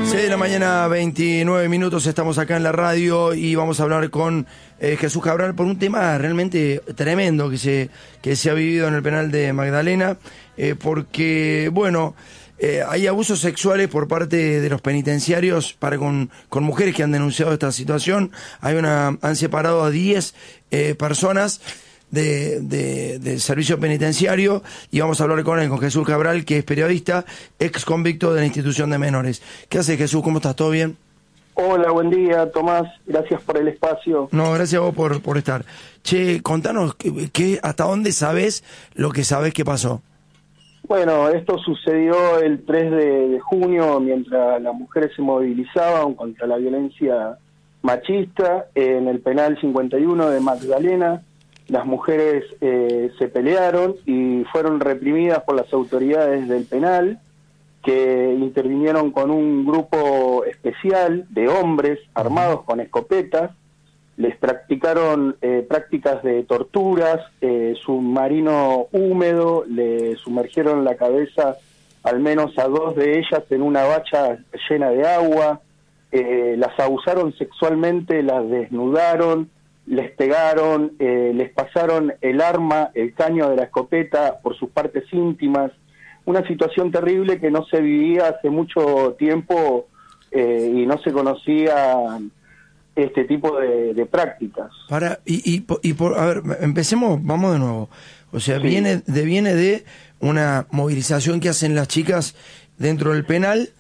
6 de la mañana, 29 minutos, estamos acá en la radio y vamos a hablar con Jesús Cabral por un tema realmente tremendo que se ha vivido en el penal de Magdalena, porque, bueno, hay abusos sexuales por parte de los penitenciarios con mujeres que han denunciado esta situación. Han separado a 10 personas de servicio penitenciario, y vamos a hablar con Jesús Cabral, que es periodista, ex convicto de la institución de menores. ¿Qué hace, Jesús? ¿Cómo estás? ¿Todo bien? Hola, buen día, Tomás. Gracias por el espacio. No, gracias a vos por estar. Che, contanos, ¿hasta dónde sabés lo que sabés que pasó? Bueno, esto sucedió el 3 de junio, mientras las mujeres se movilizaban contra la violencia machista en el penal 51 de Magdalena. Las mujeres se pelearon y fueron reprimidas por las autoridades del penal, que intervinieron con un grupo especial de hombres armados con escopetas. Les practicaron prácticas de torturas, submarino húmedo, le sumergieron la cabeza al menos a 2 de ellas en una bacha llena de agua, las abusaron sexualmente, las desnudaron, les pegaron, les pasaron el arma, el caño de la escopeta por sus partes íntimas. Una situación terrible que no se vivía hace mucho tiempo y no se conocía este tipo de prácticas. A ver, empecemos, vamos de nuevo. O sea, sí. viene de una movilización que hacen las chicas dentro del penal.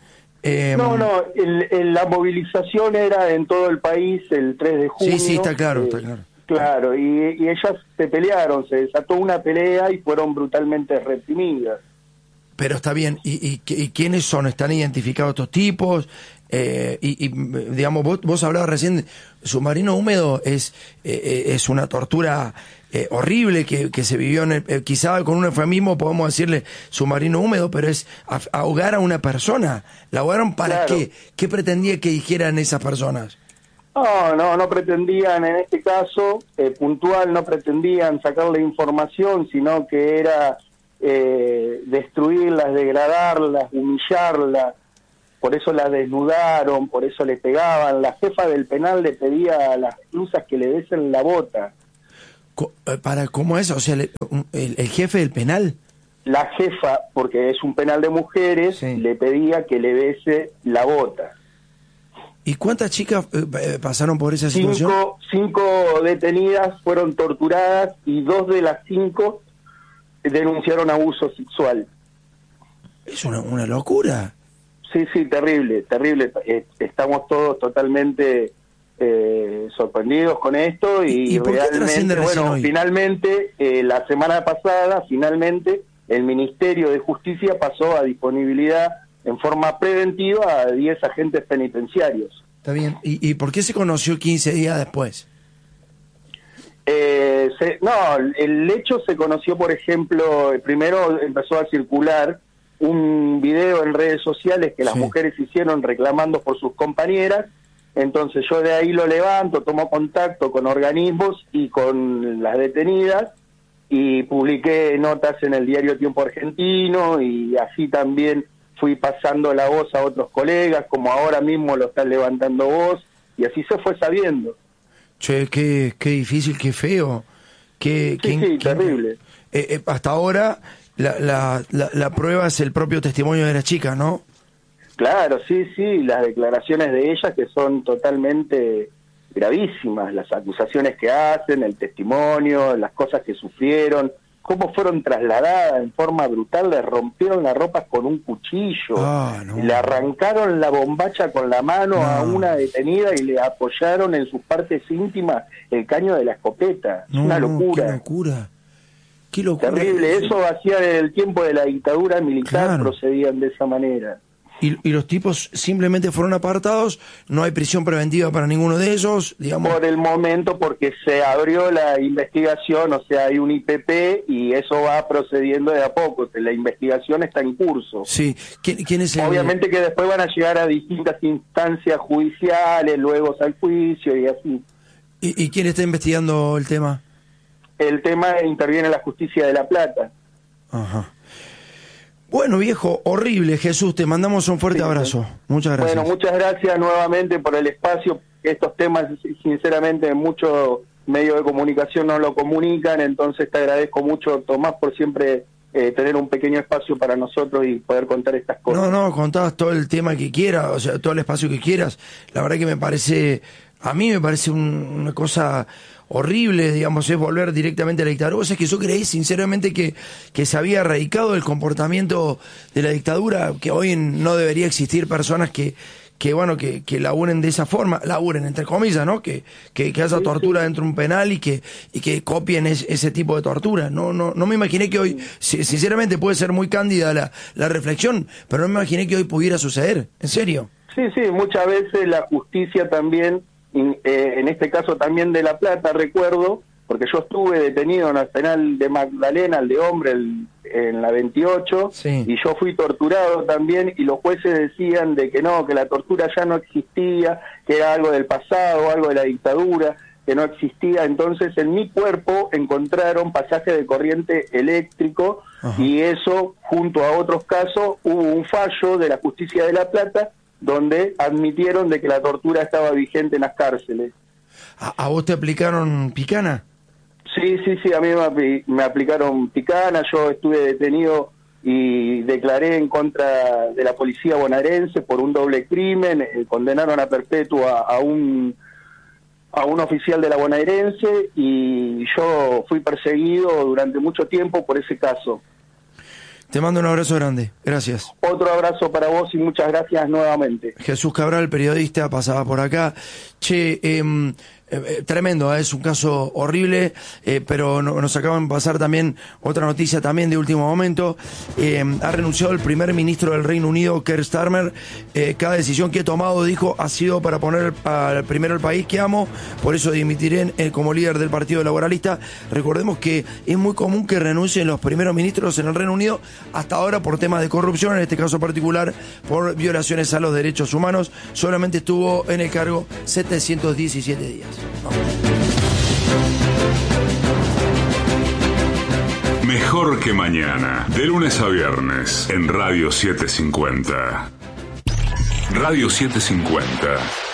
La movilización era en todo el país el 3 de junio. Sí, está claro. Claro, y ellas se pelearon, se desató una pelea y fueron brutalmente reprimidas. Pero está bien, ¿y quiénes son? ¿Están identificados estos tipos? Digamos, vos hablabas recién, submarino húmedo es una tortura horrible que se vivió quizá con un eufemismo podemos decirle submarino húmedo, pero es ahogar a una persona. ¿La ahogaron para qué? ¿Qué pretendía que dijeran esas personas? No pretendían, en este caso puntual, no pretendían sacarle información, sino que era destruirlas, degradarlas, humillarlas. Por eso la desnudaron, por eso le pegaban. La jefa del penal le pedía a las reclusas que le besen la bota. ¿Cómo es? O sea, el jefe del penal. La jefa, porque es un penal de mujeres, sí, le pedía que le bese la bota. ¿Y cuántas chicas pasaron por esa situación? 5 detenidas fueron torturadas y 2 de las 5 denunciaron abuso sexual. Es una locura. Sí, terrible. Estamos todos totalmente sorprendidos con esto y realmente, bueno, finalmente, la semana pasada, el Ministerio de Justicia pasó a disponibilidad en forma preventiva a 10 agentes penitenciarios. Está bien. ¿Y por qué se conoció 15 días después? El hecho se conoció, por ejemplo, primero empezó a circular un video en redes sociales que las mujeres hicieron reclamando por sus compañeras. Entonces yo de ahí lo levanto, tomo contacto con organismos y con las detenidas y publiqué notas en el diario Tiempo Argentino, y así también fui pasando la voz a otros colegas, como ahora mismo lo están levantando vos, y así se fue sabiendo. Che, qué difícil, qué feo. Terrible. Hasta ahora la prueba es el propio testimonio de la chica, ¿no? Claro, sí, las declaraciones de ellas, que son totalmente gravísimas, las acusaciones que hacen, el testimonio, las cosas que sufrieron, cómo fueron trasladadas en forma brutal, le rompieron las ropas con un cuchillo, le arrancaron la bombacha con la mano a una detenida y le apoyaron en sus partes íntimas el caño de la escopeta. Es una locura. Qué locura. Terrible, eso hacía desde el tiempo de la dictadura militar, procedían de esa manera. Y los tipos simplemente fueron apartados, no hay prisión preventiva para ninguno de ellos, digamos. Por el momento, porque se abrió la investigación, o sea, hay un IPP y eso va procediendo de a poco, la investigación está en curso. Sí, ¿quién es el...? Obviamente que después van a llegar a distintas instancias judiciales, luego al juicio y así. ¿Y quién está investigando el tema? El tema interviene la Justicia de La Plata. Ajá. Bueno, viejo, horrible. Jesús, te mandamos un fuerte abrazo. Muchas gracias. Bueno, muchas gracias nuevamente por el espacio. Estos temas, sinceramente, muchos medios de comunicación no lo comunican, entonces te agradezco mucho, Tomás, por siempre tener un pequeño espacio para nosotros y poder contar estas cosas. No, contabas todo el tema que quieras, o sea, todo el espacio que quieras. La verdad que a mí me parece una cosa horrible, digamos, es volver directamente a la dictadura. Vos es que yo creí sinceramente que se había erradicado el comportamiento de la dictadura, que hoy no debería existir personas que laburen de esa forma, laburen entre comillas, ¿no? Que haya tortura dentro de un penal y que copien ese tipo de tortura. No me imaginé que hoy, sinceramente puede ser muy cándida la reflexión, pero no me imaginé que hoy pudiera suceder, en serio. Sí, muchas veces la justicia también, en este caso también de La Plata, recuerdo, porque yo estuve detenido en el penal de Magdalena, el de hombre, en la 28, sí. Y yo fui torturado también, y los jueces decían de que no, que la tortura ya no existía, que era algo del pasado, algo de la dictadura, que no existía. Entonces en mi cuerpo encontraron pasaje de corriente eléctrico. Ajá. Y eso, junto a otros casos, hubo un fallo de la justicia de La Plata donde admitieron de que la tortura estaba vigente en las cárceles. ¿A vos te aplicaron picana? Sí, a mí me aplicaron picana. Yo estuve detenido y declaré en contra de la policía bonaerense por un doble crimen. Condenaron a perpetua a un oficial de la bonaerense, y yo fui perseguido durante mucho tiempo por ese caso. Te mando un abrazo grande, gracias. Otro abrazo para vos y muchas gracias nuevamente. Jesús Cabral, periodista, pasaba por acá. Che, tremendo, es un caso horrible, pero nos acaban de pasar también otra noticia también de último momento. Ha renunciado el primer ministro del Reino Unido, Keir Starmer. Cada decisión que he tomado, dijo, ha sido para poner primero el país que amo, por eso dimitiré como líder del Partido Laboralista. Recordemos que es muy común que renuncien los primeros ministros en el Reino Unido, hasta ahora por temas de corrupción, en este caso particular por violaciones a los derechos humanos. Solamente estuvo en el cargo 717 días. Mejor que mañana, de lunes a viernes, en Radio 750. Radio 750.